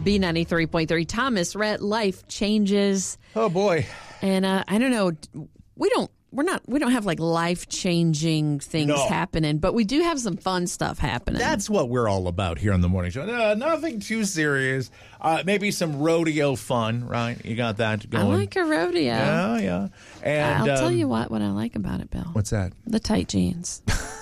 B93.3. Thomas Rhett, life changes. Oh, boy. And I don't know, we don't have like life-changing things happening, but we do have some fun stuff happening. That's what we're all about here on the morning show. Nothing too serious. Maybe some rodeo fun, right? You got that going. I like a rodeo. Yeah. And I'll tell you what I like about it, Bill. What's that? The tight jeans.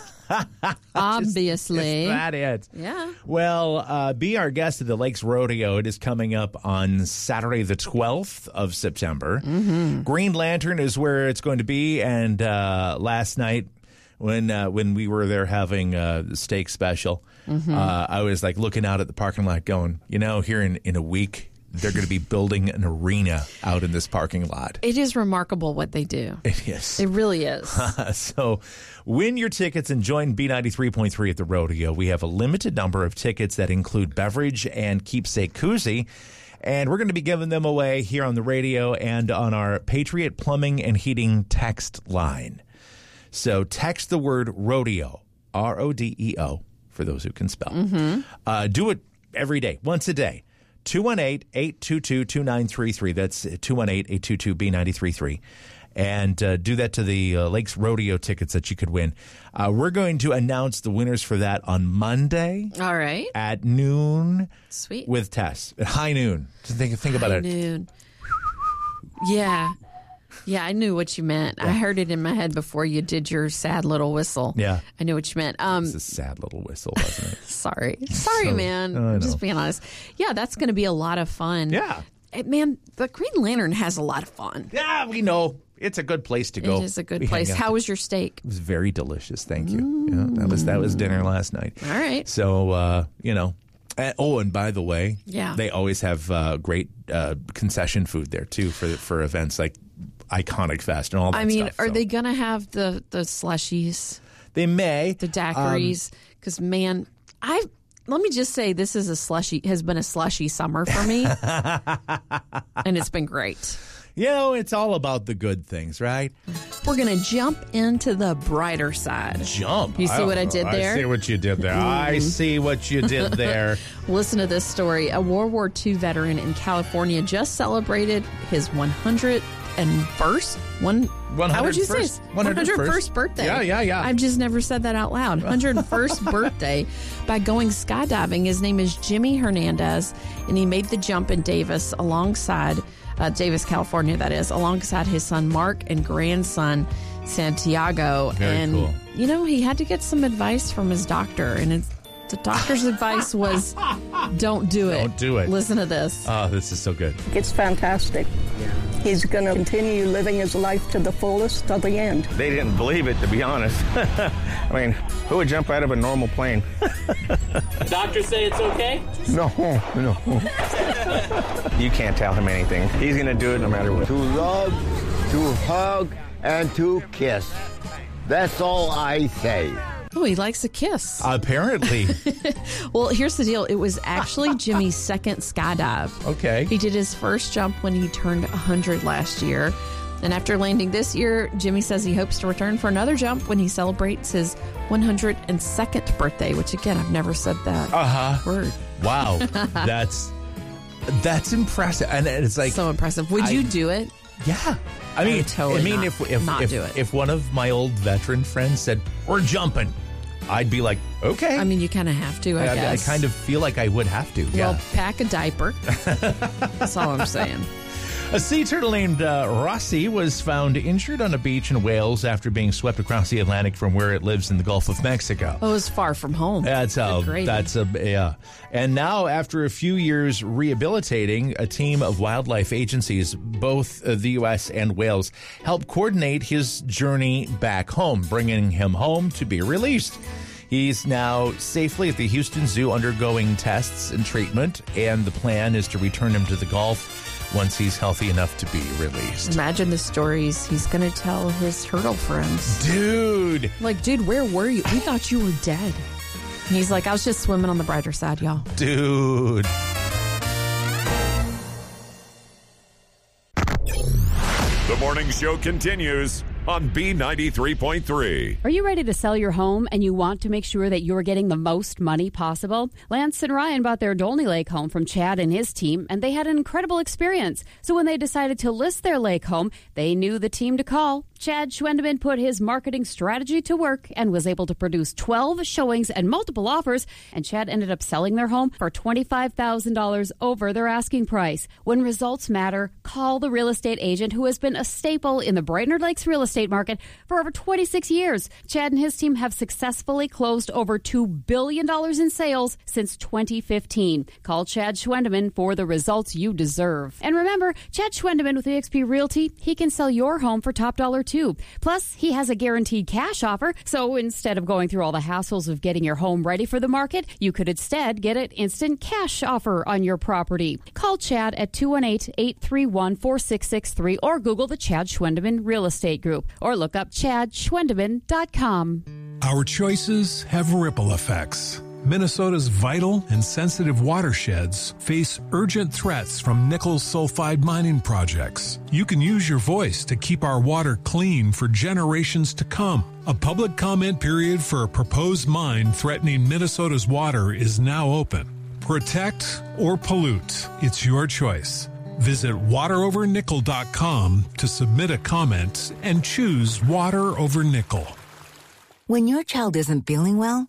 Obviously. Is that it? Yeah. Well, be our guest at the Lakes Rodeo. It is coming up on Saturday, the 12th of September. Mm-hmm. Green Lantern is where it's going to be. And last night, when we were there having the steak special, I was like looking out at the parking lot going, here in a week, they're going to be building an arena out in this parking lot. It is remarkable what they do. It is. It really is. So win your tickets and join B93.3 at the rodeo. We have a limited number of tickets that include beverage and keepsake koozie. And we're going to be giving them away here on the radio and on our Patriot Plumbing and Heating text line. So text the word rodeo, RODEO, for those who can spell. Do it every day, once a day. 218-822-2933. That's 218-822-B933. And do that to the Lakes Rodeo tickets that you could win. We're going to announce the winners for that on Monday. All right. At noon. Sweet. With Tess. At high noon. Think about it. High noon. Yeah. Yeah, I knew what you meant. Yeah. I heard it in my head before you did your sad little whistle. Yeah. I knew what you meant. It's a sad little whistle, wasn't it? Sorry, man. Just being honest. Yeah, that's going to be a lot of fun. Yeah. Man, the Green Lantern has a lot of fun. Yeah, we know. It's a good place to go. It is a good place. How was your steak? It was very delicious. Thank you. Yeah, that was dinner last night. All right. So, and by the way, they always have great concession food there, too, for events like Iconic Fest and all that stuff. Are they going to have the slushies? They may. The daiquiris? Because, man, let me just say this has been a slushy summer for me, and it's been great. It's all about the good things, right? We're going to jump into the brighter side. Jump? You see what I did there? I see what you did there. I see what you did there. Listen to this story. A World War II veteran in California just celebrated his 101st birthday. Yeah. I've just never said that out loud. 101st birthday by going skydiving. His name is Jimmy Hernandez, and he made the jump in Davis, California, that is, alongside his son Mark and grandson Santiago. Very cool. He had to get some advice from his doctor, and the doctor's advice was, don't do it. Don't do it. Listen to this. Oh, this is so good. It's fantastic. He's going to continue living his life to the fullest to the end. They didn't believe it, to be honest. Who would jump out of a normal plane? Doctors say it's okay? No. You can't tell him anything. He's going to do it no matter what. To love, to hug, and to kiss. That's all I say. Oh, he likes a kiss. Apparently. Well, here's the deal. It was actually Jimmy's second skydive. Okay. He did his first jump when he turned 100 last year. And after landing this year, Jimmy says he hopes to return for another jump when he celebrates his 102nd birthday, which, again, I've never said that word. Wow. That's impressive. And it's like... So impressive. Would you do it? Yeah. If one of my old veteran friends said, we're jumping, I'd be like, okay. You kind of have to, I guess. I kind of feel like I would have to. Well, pack a diaper. That's all I'm saying. A sea turtle named Rossi was found injured on a beach in Wales after being swept across the Atlantic from where it lives in the Gulf of Mexico. Oh, it was far from home. Yeah. And now, after a few years rehabilitating, a team of wildlife agencies, both the U.S. and Wales, helped coordinate his journey back home, bringing him home to be released. He's now safely at the Houston Zoo undergoing tests and treatment, and the plan is to return him to the Gulf once he's healthy enough to be released. Imagine the stories he's going to tell his turtle friends. Dude, where were you? We thought you were dead. And he's like, I was just swimming on the brighter side, y'all. Dude. The morning show continues on B93.3. Are you ready to sell your home and you want to make sure that you're getting the most money possible? Lance and Ryan bought their Dolney Lake home from Chad and his team, and they had an incredible experience. So when they decided to list their lake home, they knew the team to call. Chad Schwendeman put his marketing strategy to work and was able to produce 12 showings and multiple offers, and Chad ended up selling their home for $25,000 over their asking price. When results matter, call the real estate agent who has been a staple in the Brainerd Lakes real estate market for over 26 years. Chad and his team have successfully closed over $2 billion in sales since 2015. Call Chad Schwendeman for the results you deserve. And remember, Chad Schwendeman with eXp Realty, he can sell your home for top dollar too. Plus, he has a guaranteed cash offer, so instead of going through all the hassles of getting your home ready for the market, you could instead get an instant cash offer on your property. Call Chad at 218-831-4663 or Google the Chad Schwendeman Real Estate Group or look up ChadSchwendeman.com. Our choices have ripple effects. Minnesota's vital and sensitive watersheds face urgent threats from nickel sulfide mining projects. You can use your voice to keep our water clean for generations to come. A public comment period for a proposed mine threatening Minnesota's water is now open. Protect or pollute, it's your choice. Visit waterovernickel.com to submit a comment and choose water over nickel. When your child isn't feeling well,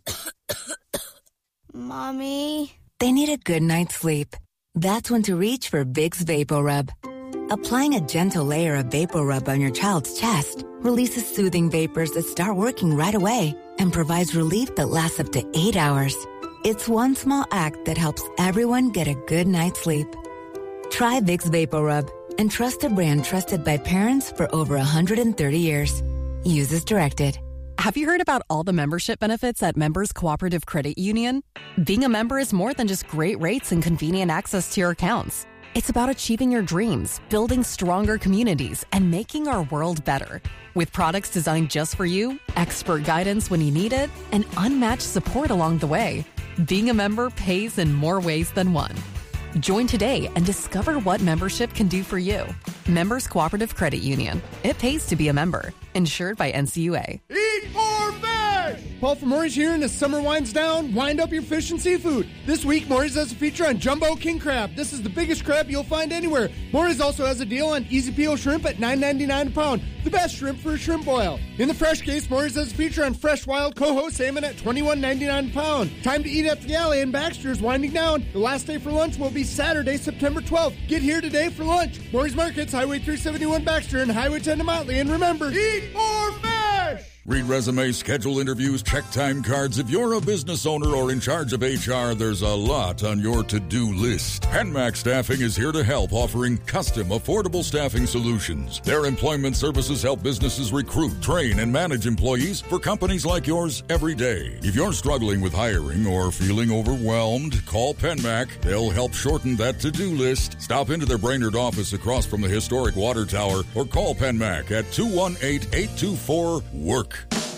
Mommy, they need a good night's sleep. That's when to reach for Vicks VapoRub. Applying a gentle layer of VapoRub on your child's chest releases soothing vapors that start working right away and provides relief that lasts up to 8 hours. It's one small act that helps everyone get a good night's sleep. Try Vicks VapoRub and trust a brand trusted by parents for over 130 years. Use as directed. Have you heard about all the membership benefits at Members Cooperative Credit Union? Being a member is more than just great rates and convenient access to your accounts. It's about achieving your dreams, building stronger communities, and making our world better. With products designed just for you, expert guidance when you need it, and unmatched support along the way, being a member pays in more ways than one. Join today and discover what membership can do for you. Members Cooperative Credit Union. It pays to be a member. Insured by NCUA. Eat more fish! Paul from Maury's here, and as summer winds down, wind up your fish and seafood. This week, Maury's has a feature on Jumbo King Crab. This is the biggest crab you'll find anywhere. Maury's also has a deal on Easy Peel Shrimp at $9.99 a pound. The best shrimp for a shrimp boil. In the fresh case, Maury's has a feature on fresh wild coho salmon at $21.99 a pound. Time to eat at the Alley in Baxter is winding down. The last day for lunch will be Saturday, September 12th. Get here today for lunch. Maury's Markets, Highway 371 Baxter and Highway 10 to Motley. And remember, eat more fish! Read resumes, schedule interviews, check time cards. If you're a business owner or in charge of HR, there's a lot on your to-do list. PenMax Staffing is here to help, offering custom, affordable staffing solutions. Their employment services help businesses recruit, train, and manage employees for companies like yours every day. If you're struggling with hiring or feeling overwhelmed, call PenMac. They'll help shorten that to-do list. Stop into their Brainerd office across from the historic water tower or call PenMac at 218-824-WORK.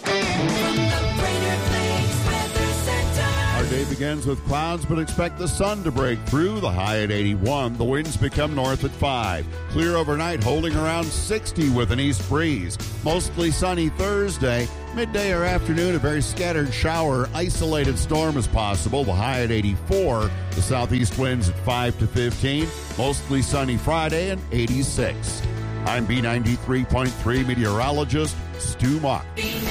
Our day begins with clouds, but expect the sun to break through. The high at 81. The winds become north at 5. Clear overnight, holding around 60 with an east breeze. Mostly sunny Thursday. Midday or afternoon, a very scattered shower, isolated storm is possible. The high at 84. The southeast winds at 5 to 15. Mostly sunny Friday and 86. I'm B93.3 meteorologist Stu Mock.